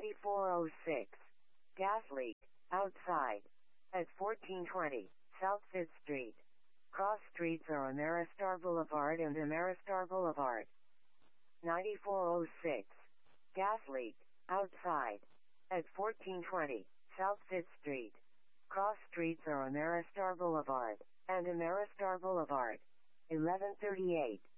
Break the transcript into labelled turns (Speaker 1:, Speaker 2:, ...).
Speaker 1: 9406. Gas leak, outside. At 1420, South 5th Street. Cross streets are Ameristar Boulevard and Ameristar Boulevard. 9406. Gas leak, outside. At 1420, South 5th Street. Cross streets are Ameristar Boulevard and Ameristar Boulevard. 1138.